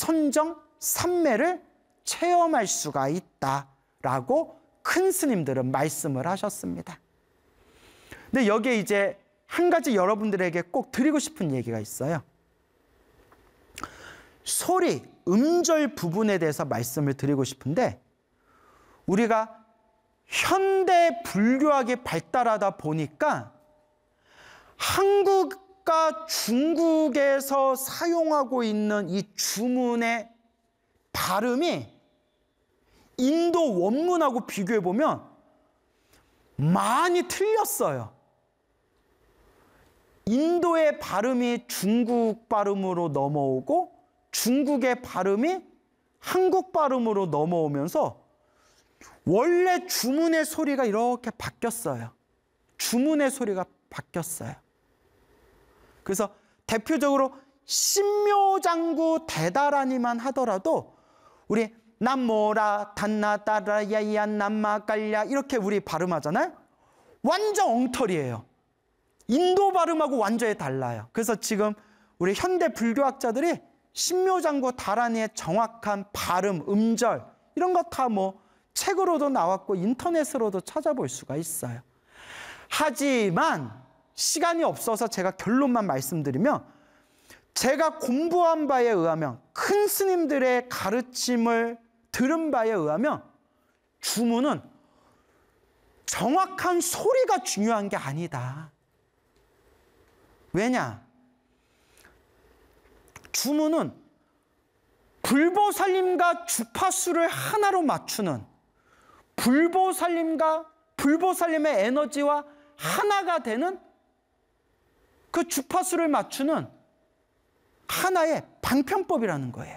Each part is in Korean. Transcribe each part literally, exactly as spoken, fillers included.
선정, 삼매를 체험할 수가 있다라고 큰 스님들은 말씀을 하셨습니다. 근데 여기에 이제 한 가지 여러분들에게 꼭 드리고 싶은 얘기가 있어요. 소리, 음절 부분에 대해서 말씀을 드리고 싶은데, 우리가 현대 불교학이 발달하다 보니까 한국과 중국에서 사용하고 있는 이 주문의 발음이 인도 원문하고 비교해 보면 많이 틀렸어요. 인도의 발음이 중국 발음으로 넘어오고 중국의 발음이 한국 발음으로 넘어오면서 원래 주문의 소리가 이렇게 바뀌었어요. 주문의 소리가 바뀌었어요. 그래서 대표적으로 신묘장구 대다라니만 하더라도 우리 남모라 단나따라 야야 남마깔랴 이렇게 우리 발음하잖아요. 완전 엉터리예요. 인도 발음하고 완전히 달라요. 그래서 지금 우리 현대 불교학자들이 신묘장구 다라니의 정확한 발음, 음절 이런 거 다 뭐 책으로도 나왔고 인터넷으로도 찾아볼 수가 있어요. 하지만 시간이 없어서 제가 결론만 말씀드리면, 제가 공부한 바에 의하면, 큰 스님들의 가르침을 들은 바에 의하면 주문은 정확한 소리가 중요한 게 아니다. 왜냐? 주문은 불보살님과 주파수를 하나로 맞추는, 불보살님과 불보살님의 에너지와 하나가 되는 그 주파수를 맞추는 하나의 방편법이라는 거예요.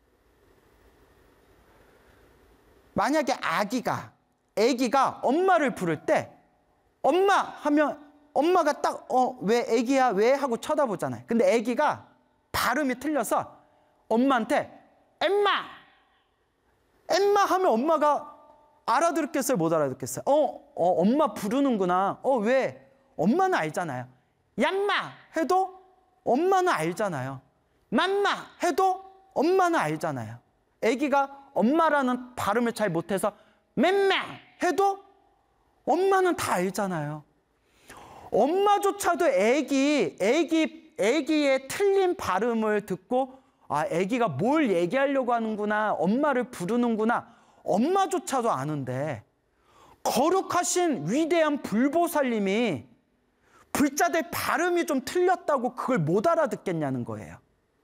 만약에 아기가, 아기가 엄마를 부를 때 엄마 하면 엄마가 딱 어, 왜 아기야 왜 하고 쳐다보잖아요. 근데 아기가 발음이 틀려서 엄마한테 엠마 엠마 하면 엄마가 알아듣겠어요, 못 알아듣겠어요? 어, 어 엄마 부르는구나. 어, 왜? 엄마는 알잖아요. 얌마 해도 엄마는 알잖아요. 맘마 해도 엄마는 알잖아요. 아기가 엄마라는 발음을 잘 못해서 맴마 해도 엄마는 다 알잖아요. 엄마조차도 아기, 아기, 아기의 틀린 발음을 듣고 아, 아기가 뭘 얘기하려고 하는구나, 엄마를 부르는구나, 엄마조차도 아는데 거룩하신 위대한 불보살님이 불자들 발음이 좀 틀렸다고 그걸 못 알아듣겠냐는 거예요.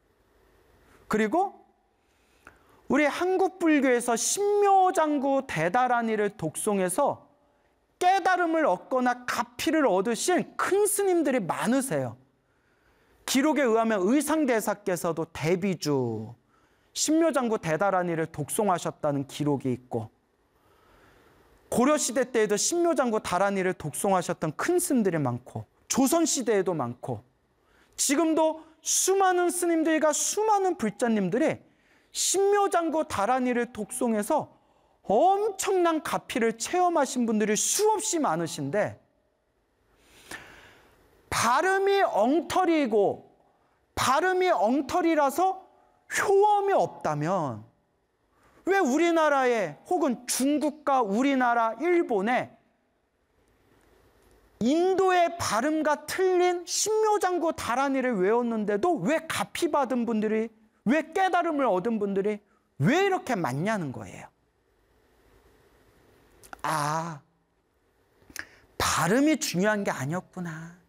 그리고 우리 한국 불교에서 신묘장구 대다라니를 독송해서 깨달음을 얻거나 가피를 얻으신 큰 스님들이 많으세요. 기록에 의하면 의상대사께서도 대비주 신묘장구 대다라니를 독송하셨다는 기록이 있고, 고려시대 때에도 신묘장구 다라니를 독송하셨던 큰 스님들이 많고, 조선시대에도 많고, 지금도 수많은 스님들과 수많은 불자님들이 신묘장구 다라니를 독송해서 엄청난 가피를 체험하신 분들이 수없이 많으신데, 발음이 엉터리이고 발음이 엉터리라서 효험이 없다면 왜 우리나라에 혹은 중국과 우리나라, 일본에 인도의 발음과 틀린 신묘장구 다라니를 외웠는데도 왜 가피 받은 분들이, 왜 깨달음을 얻은 분들이 왜 이렇게 많냐는 거예요. 아, 발음이 중요한 게 아니었구나.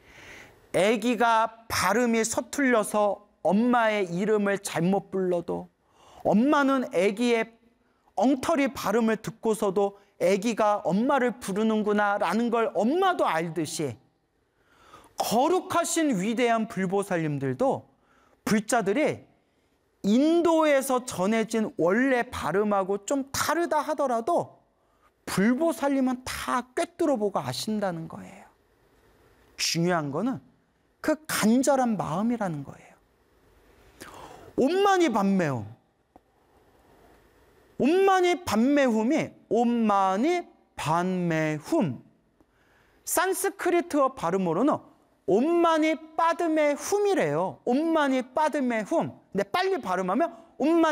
아기가 발음이 서툴려서 엄마의 이름을 잘못 불러도 엄마는 아기의 엉터리 발음을 듣고서도 아기가 엄마를 부르는구나 라는 걸 엄마도 알듯이, 거룩하신 위대한 불보살님들도 불자들이 인도에서 전해진 원래 발음하고 좀 다르다 하더라도 불보살님은 다 꿰뚫어보고 아신다는 거예요. 중요한 거는 그 간절한 마음이라는 거예요. 옴마니 반매움. 옴마니 반매움이 옴마니 반매움. 산스크리트어 발음으로는 옴마니 빠드메 훔이래요. 옴마니 빠드메 훔. 근데 빨리 발음하면 엄마